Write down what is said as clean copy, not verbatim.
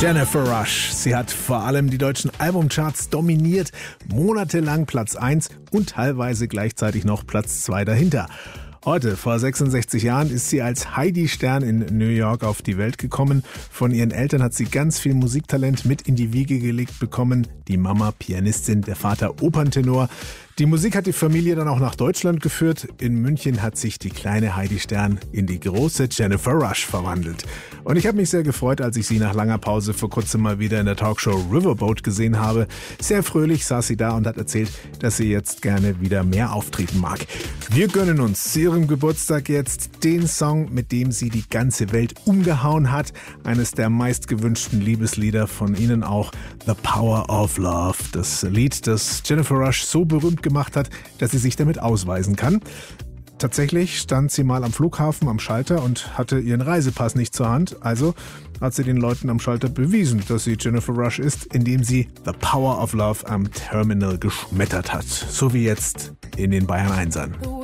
Jennifer Rush. Sie hat vor allem die deutschen Albumcharts dominiert, monatelang Platz 1 und teilweise gleichzeitig noch Platz 2 dahinter. Heute, vor 66 Jahren, ist sie als Heidi Stern in New York auf die Welt gekommen. Von ihren Eltern hat sie ganz viel Musiktalent mit in die Wiege gelegt bekommen. Die Mama Pianistin, der Vater Operntenor. Die Musik hat die Familie dann auch nach Deutschland geführt. In München hat sich die kleine Heidi Stern in die große Jennifer Rush verwandelt. Und ich habe mich sehr gefreut, als ich sie nach langer Pause vor kurzem mal wieder in der Talkshow Riverboat gesehen habe. Sehr fröhlich saß sie da und hat erzählt, dass sie jetzt gerne wieder mehr auftreten mag. Wir gönnen uns zu ihrem Geburtstag jetzt den Song, mit dem sie die ganze Welt umgehauen hat. Eines der meistgewünschten Liebeslieder von ihnen auch, The Power of Love. Das Lied, das Jennifer Rush so berühmt gemacht hat, dass sie sich damit ausweisen kann. Tatsächlich stand sie mal am Flughafen am Schalter und hatte ihren Reisepass nicht zur Hand. Also hat sie den Leuten am Schalter bewiesen, dass sie Jennifer Rush ist, indem sie The Power of Love am Terminal geschmettert hat. So wie jetzt in den Bayern 1ern.